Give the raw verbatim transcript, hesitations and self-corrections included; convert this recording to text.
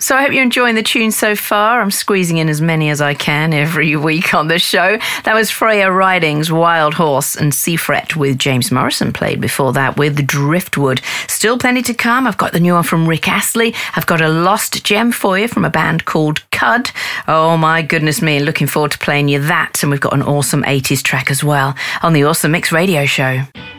So I hope you're enjoying the tunes so far. I'm squeezing in as many as I can every week on the show. That was Freya Riding's Wild Horse, and Seafret with James Morrison played before that with Driftwood. Still plenty to come. I've got the new one from Rick Astley. I've got a lost gem for you from a band called Cud. Oh my goodness me, looking forward to playing you that. And we've got an awesome eighties track as well on the Awesome Mix Radio Show.